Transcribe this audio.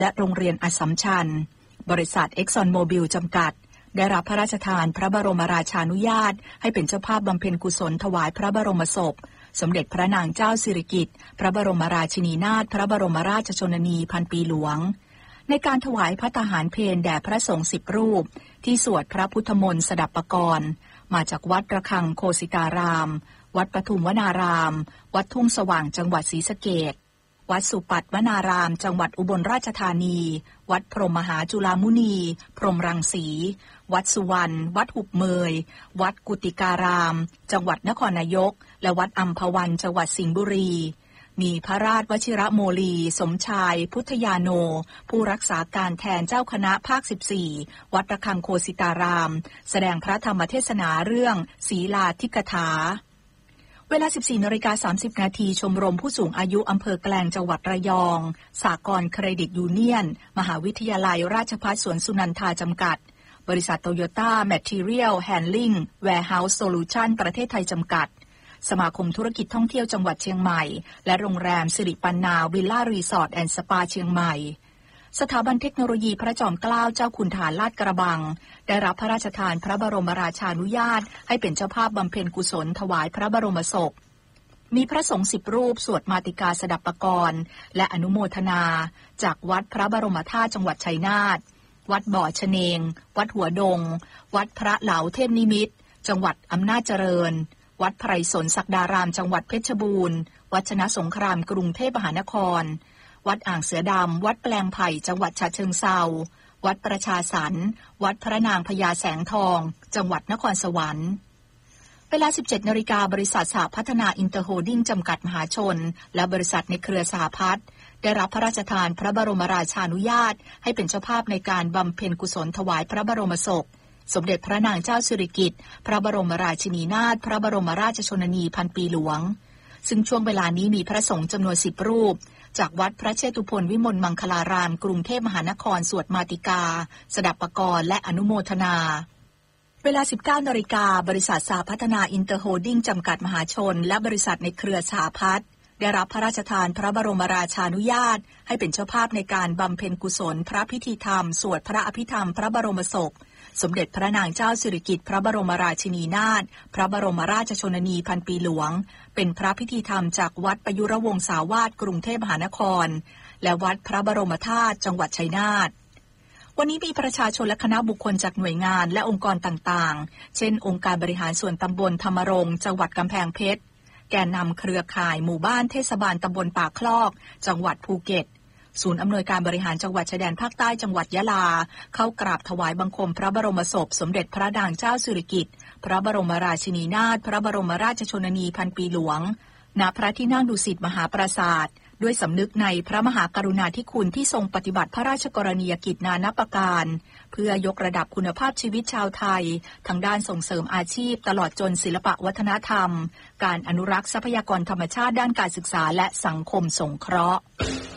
และโรงเรียนอัสสัมชัญบริษัทเอ็กซอนโมบิลจำกัดได้รับพระราชทานพระบรมราชานุญาตให้เป็นเจ้าภาพบำเพ็ญกุศลถวายพระบรมศพสมเด็จพระนางเจ้าสิริกิติ์พระบรมราชินีนาถพระบรมราชชนนีพันปีหลวงในการถวายภัตตาหารเพลแด่พระสงฆ์10 รูปที่สวดพระพุทธมนต์สดับปกรณ์มาจากวัดระฆังโคสิตารามวัดปทุมวนารามวัดทุ่งสว่างจังหวัดศรีสะเกษวัดสุปัตตวนารามจังหวัดอุบลราชธานีวัดพรหมมหาจุฬามุนีพรหมรังสีวัดสุวรรณวัดหุบเมยวัดกุติการามจังหวัดนครนายกและวัดอัมพวันจังหวัดสิงห์บุรีมีพระราชวชิรโมลีสมชายพุทธยาโนผู้รักษาการแทนเจ้าคณะภาค14วัดระฆังโคสิตารามแสดงพระธรรมเทศนาเรื่องศีลาธิกถาเวลา 14:30 นาทีชมรมผู้สูงอายุอำเภอแกลงจังหวัดระยองสหกรณ์เครดิตยูเนียนมหาวิทยาลัยราชภัฏสวนสุนันทาจำกัดบริษัทโตโยต้าแมททีเรียลแฮนลิ่งแวร์เฮาส์โซลูชันประเทศไทยจำกัดสมาคมธุรกิจท่องเที่ยวจังหวัดเชียงใหม่และโรงแรมสิริปันนาวิลล่ารีสอร์ทแอนด์สปาเชียงใหม่สถาบันเทคโนโลยีพระจอมเกล้าเจ้าคุณทหารลาดกระบังได้รับพระราชทานพระบรมราชานุญาตให้เป็นเจ้าภาพบำเพ็ญกุศลถวายพระบรมศพมีพระสงฆ์10 รูปสวดมาติกาสดับปกรณ์และอนุโมทนาจากวัดพระบรมธาตุจังหวัดชัยนาทวัดบ่อชะเนงวัดหัวดงวัดพระเหลาเทพนิมิตรจังหวัดอำนาจเจริญวัดไพรสนศักดารามจังหวัดเพชรบูรณ์วัดชนะสงครามกรุงเทพมหานครวัดอ่างเสือดำวัดแปลงไผ่จังหวัดฉะเชิงเทราวัดประชาสรรค์วัดพระนางพญาแสงทองจังหวัดนครสวรรค์เวลา 17 นาฬิกาบริษัทสหพัฒนาอินเตอร์โฮลดิ้งจำกัดมหาชนและบริษัทในเครือสหพัฒน์ได้รับพระราชทานพระบรมราชานุญาตให้เป็นเจ้าภาพในการบำเพ็ญกุศลถวายพระบรมศพสมเด็จพระนางเจ้าสิริกิติ์พระบรมราชินีนาถพระบรมราชชนนีพันปีหลวงซึ่งช่วงเวลานี้มีพระสงฆ์จำนวน10 รูปจากวัดพระเชตุพนวิมลมังคลารามกรุงเทพมหานครสวดมาติกาสดับปกรณ์และอนุโมทนาเวลา 19 นาฬิกาบริษัทสหพัฒนาอินเตอร์โฮลดิ้งจำกัดมหาชนและบริษัทในเครือสหพัฒน์ได้รับพระราชทานพระบรมราชานุญาตให้เป็นเจ้าภาพในการบำเพ็ญกุศลพระพิธีธรรมสวดพระอภิธรรมพระบรมศพสมเด็จพระนางเจ้าสิริกิติ์พระบรมราชินีนาถพระบรมราชชนนีพันปีหลวงเป็นพระพิธีธรรมจากวัดประยุรวงศาวาสกรุงเทพมหานครและวัดพระบรมธาตุจังหวัดชัยนาทวันนี้มีประชาชนและคณะบุคคลจากหน่วยงานและองค์กรต่างๆเช่นองค์การบริหารส่วนตำบลธรรมรงค์จังหวัดกำแพงเพชรแกนนำเครือข่ายหมู่บ้านเทศบาลตำบลปากคลอกจังหวัดภูเก็ตศูนย์อำนวยการบริหารจังหวัดชายแดนภาคใต้จังหวัดยะลาเข้ากราบถวายบังคมพระบรมศพสมเด็จพระนางเจ้าสิริกิติ์พระบรมราชินีนาถพระบรมราชชนนีพันปีหลวงณพระที่นั่งดุสิตมหาปราสาทด้วยสำนึกในพระมหากรุณาธิคุณที่ทรงปฏิบัติพระราชกรณียกิจนานับประการเพื่อยกระดับคุณภาพชีวิตชาวไทยทางด้านส่งเสริมอาชีพตลอดจนศิลปะวัฒนธรรมการอนุรักษ์ทรัพยากรธรรมชาติด้านการศึกษาและสังคมสงเคราะห์